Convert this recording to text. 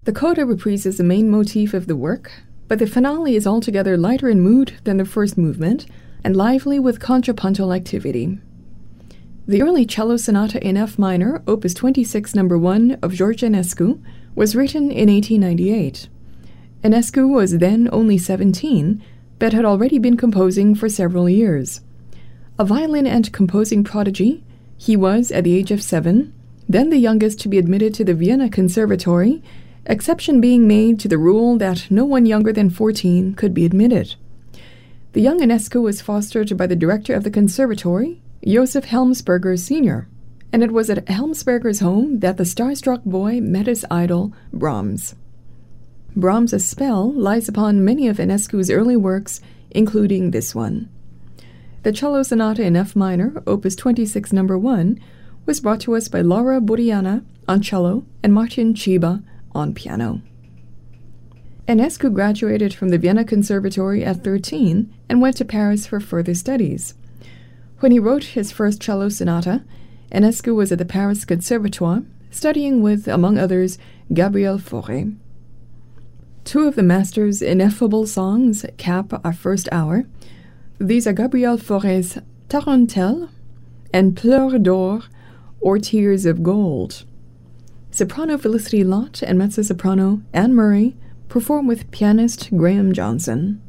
The coda reprises the main motif of the work, but the finale is altogether lighter in mood than the first movement and lively with contrapuntal activity. The early cello sonata in F minor, opus 26 No. 1 of George Enescu, was written in 1898. Enescu was then only 17, but had already been composing for several years. A violin and composing prodigy, he was, at the age of 7, then the youngest to be admitted to the Vienna Conservatory, exception being made to the rule that no one younger than 14 could be admitted. The young Enescu was fostered by the director of the conservatory, Joseph Helmsberger Sr., and it was at Helmsberger's home that the starstruck boy met his idol, Brahms. Brahms' spell lies upon many of Enescu's early works, including this one. The cello sonata in F minor, opus 26 No. 1, was brought to us by Laura Buriana on cello and Martin Chiba on piano. Enescu graduated from the Vienna Conservatory at 13 and went to Paris for further studies. When he wrote his first cello sonata, Enescu was at the Paris Conservatoire, studying with, among others, Gabriel Fauré. Two of the master's ineffable songs cap our first hour. These are Gabriel Fauré's Tarentelle and Pleurs d'Or, or Tears of Gold. Soprano Felicity Lott and mezzo-soprano Anne Murray perform with pianist Graham Johnson.